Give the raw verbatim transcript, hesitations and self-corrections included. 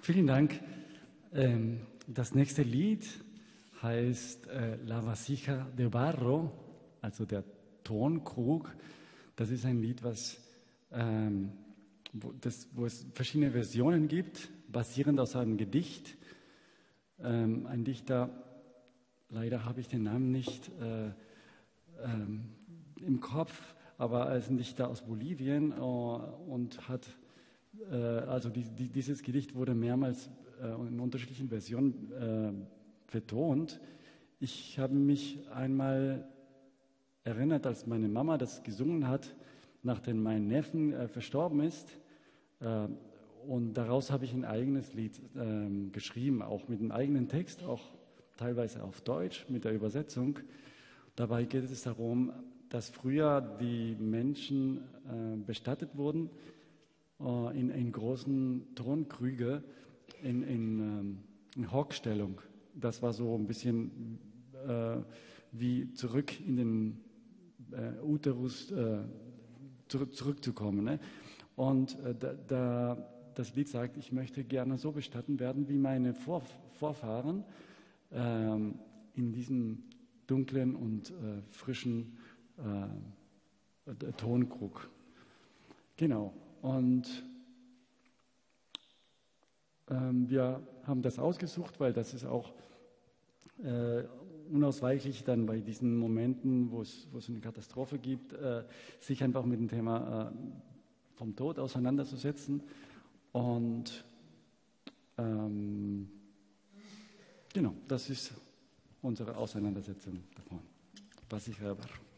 Vielen Dank. Ähm, das nächste Lied heißt äh, La Vasija de Barro, also der Tonkrug. Das ist ein Lied, was, ähm, wo, das, wo es verschiedene Versionen gibt, basierend aus einem Gedicht. Ähm, ein Dichter, leider habe ich den Namen nicht äh, ähm, im Kopf, aber er ist ein Dichter aus Bolivien äh, und hat, äh, also die, die, dieses Gedicht wurde mehrmals äh, in unterschiedlichen Versionen äh, vertont. Ich habe mich einmal erinnert, als meine Mama das gesungen hat, nachdem mein Neffen äh, verstorben ist. Äh, und daraus habe ich ein eigenes Lied äh, geschrieben, auch mit einem eigenen Text, auch teilweise auf Deutsch mit der Übersetzung. Dabei geht es darum, dass früher die Menschen äh, bestattet wurden äh, in, in großen Tonkrüge in, in, ähm, in Hockstellung. Das war so ein bisschen äh, wie zurück in den äh, Uterus äh, zurück, zurückzukommen. Ne? Und äh, da, da, das Lied sagt, ich möchte gerne so bestattet werden wie meine Vor Vorfahren äh, in diesem dunklen und äh, frischen äh, Tonkrug. Genau. Und ähm, wir haben das ausgesucht, weil das ist auch äh, unausweichlich dann bei diesen Momenten, wo es, wo es eine Katastrophe gibt, äh, sich einfach mit dem Thema äh, vom Tod auseinanderzusetzen. Und ähm, genau, das ist unsere Auseinandersetzung davon. Was ich aber